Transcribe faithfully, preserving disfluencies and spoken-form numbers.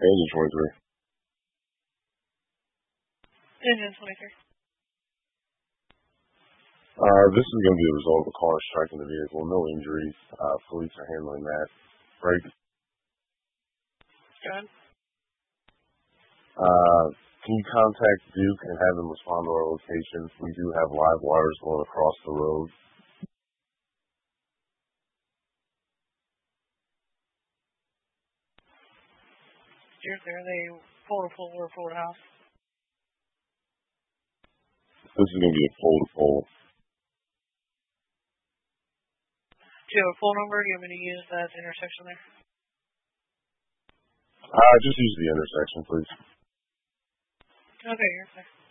Engine twenty-three. Engine twenty-three. Uh, this is going to be a result of a car striking the vehicle. No injuries. Uh, police are handling that. Right. Go ahead. Uh, can you contact Duke and have them respond to our location? We do have live wires going across the road. You're there. They pulled a pole or pulled a house. This is going to be a pole to pole. Do you have a phone number? Do you want me to use that intersection there? Uh, just use the intersection, please. Okay, you're fine.